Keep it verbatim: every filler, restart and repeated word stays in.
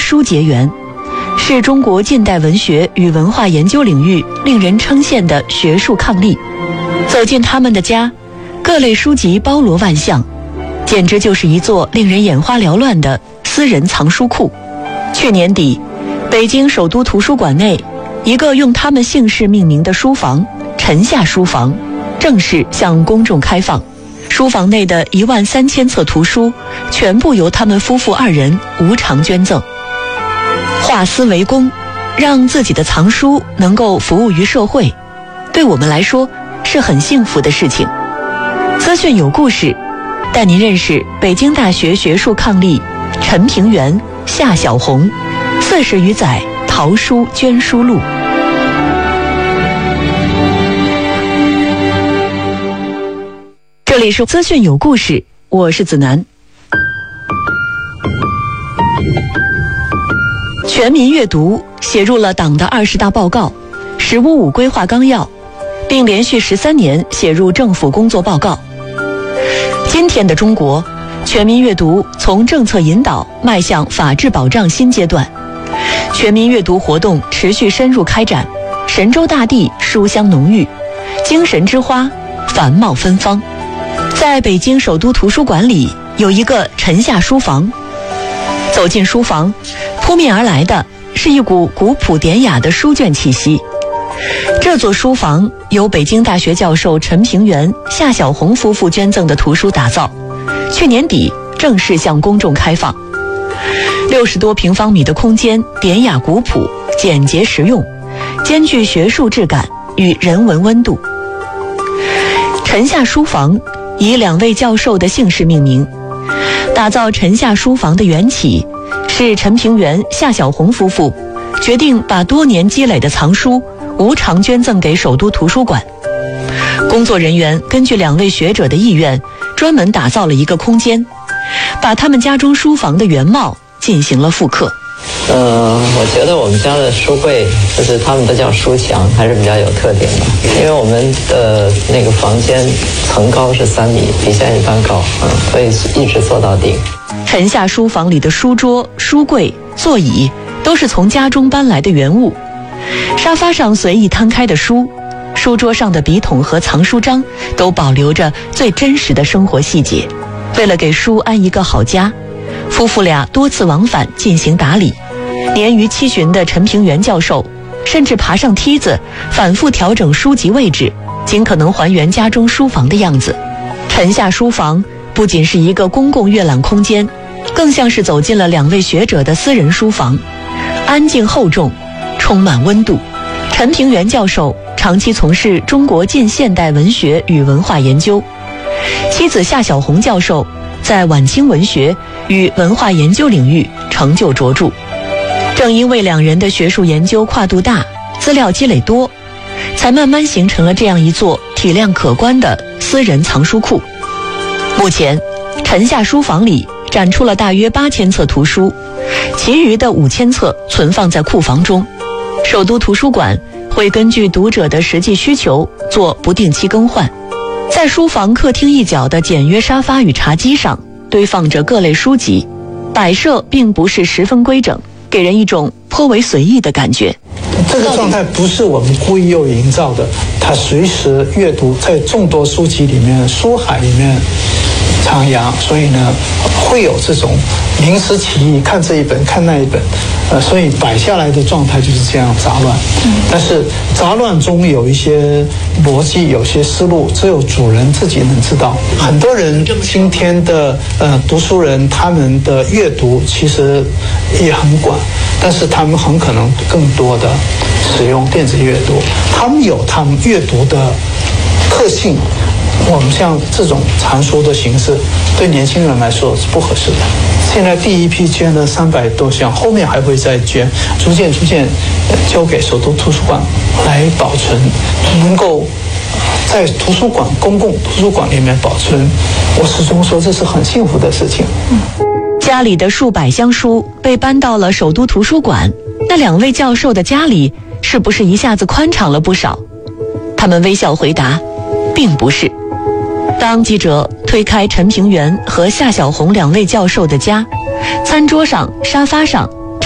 书结缘，是中国近代文学与文化研究领域令人称羡的学术伉俪。走进他们的家，各类书籍包罗万象，简直就是一座令人眼花缭乱的私人藏书库。去年底，北京首都图书馆内一个用他们姓氏命名的书房——陈夏书房，正式向公众开放。书房内的一万三千册图书，全部由他们夫妇二人无偿捐赠。化私为公，让自己的藏书能够服务于社会，对我们来说是很幸福的事情。资讯有故事，带您认识北京大学学术伉俪陈平原、夏小红四十余载淘书捐书录。这里是资讯有故事，我是子楠。全民阅读写入了党的二十大报告、十五五规划纲要，并连续十三年写入政府工作报告。今天的中国，全民阅读从政策引导迈向法治保障新阶段，全民阅读活动持续深入开展，神州大地书香浓郁，精神之花繁茂芬芳。在北京首都图书馆里有一个陈夏书房，走进书房，扑面而来的是一股古朴典雅的书卷气息。这座书房由北京大学教授陈平原、夏小红夫妇捐赠的图书打造，去年底正式向公众开放。六十多平方米的空间，典雅古朴，简洁实用，兼具学术质感与人文温度。陈夏书房以两位教授的姓氏命名。打造陈夏书房的缘起是陈平原、夏小红夫妇决定把多年积累的藏书无偿捐赠给首都图书馆。工作人员根据两位学者的意愿，专门打造了一个空间，把他们家中书房的原貌进行了复刻。 嗯、呃，我觉得我们家的书柜，就是他们都叫书墙，还是比较有特点的。因为我们的那个房间层高是三米，比现在一般高，嗯，所以一直做到顶。 陈夏书房里的书桌、书柜、座椅都是从家中搬来的原物，沙发上随意摊开的书，书桌上的笔筒和藏书章都保留着最真实的生活细节。为了给书安一个好家，夫妇俩多次往返进行打理。年逾七旬的陈平原教授甚至爬上梯子，反复调整书籍位置，尽可能还原家中书房的样子。陈夏书房不仅是一个公共阅览空间，更像是走进了两位学者的私人书房，安静厚重，充满温度。陈平原教授长期从事中国近现代文学与文化研究，妻子夏小红教授在晚清文学与文化研究领域成就卓著。正因为两人的学术研究跨度大，资料积累多，才慢慢形成了这样一座体量可观的私人藏书库。目前，陈夏书房里展出了大约八千册图书，其余的五千册存放在库房中。首都图书馆会根据读者的实际需求做不定期更换。在书房客厅一角的简约沙发与茶几上堆放着各类书籍，摆设并不是十分规整，给人一种颇为随意的感觉。 这个状态不是我们故意又营造的，它随时阅读，在众多书籍里面，书海里面徜徉，所以呢，会有这种临时起意，看这一本，看那一本，呃，所以摆下来的状态就是这样杂乱。但是杂乱中有一些逻辑，有些思路，只有主人自己能知道。很多人今天的呃读书人，他们的阅读其实也很广，但是他们很可能更多的使用电子阅读，他们有他们阅读的特性。我们像这种藏书的形式，对年轻人来说是不合适的。现在第一批捐了三百多项，后面还会再捐，逐渐逐渐交给首都图书馆来保存，能够在图书馆公共图书馆里面保存。我始终说这是很幸福的事情。 家里的数百箱书被搬到了首都图书馆，那两位教授的家里是不是一下子宽敞了不少？他们微笑回答，并不是。当记者推开陈平原和夏小红两位教授的家，餐桌上、沙发上